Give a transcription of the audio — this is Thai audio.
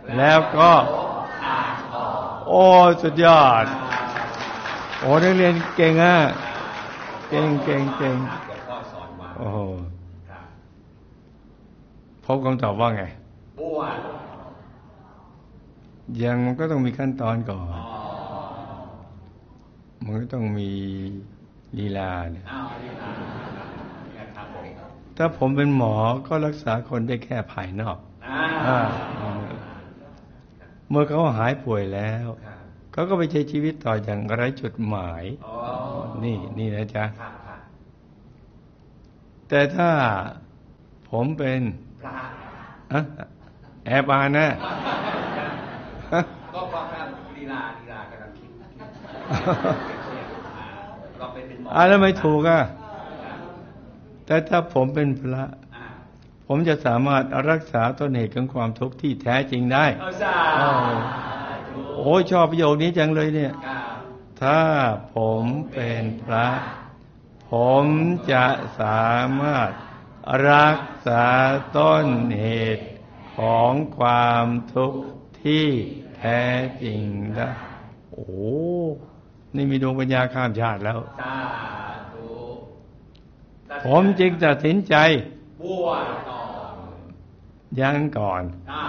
แล้วก็โอ้สุดยอดโอ้นักเรียนเก่งอ่ะเก่งโอ้โหพบคำตอบว่าไงยังมันก็ต้องมีขั้นตอนก่อนมันก็ต้องมีลีลาเนี่ยถ้าผมเป็นหมอก็รักษาคนได้แค่ภายนอกเมื่อเขาหายป่วยแล้วเขาก็ไปใช้ชีวิตต่ออย่างไร้จุดหมายนี่นะจ๊ะแต่ถ้าผมเป็นพระแอบานนะก็ฟังกันลีลากำลังคิดเราเป็นหมอแล้วไม่ถูกแต่ถ้าผมเป็นพระผมจะสามารถรักษาต้นเหตุของความทุกข์ที่แท้จริงได้โอ้ชอบประโยคนี้จังเลยเนี่ยถ้าผมเป็นพระผมจะสามารถรักษาต้นเหตุของความทุกข์ที่แท้จริงได้โอ้นี่มีดวงปัญญาข้ามชาติแล้วผมจึงตัดสินใจบวชยังก่อน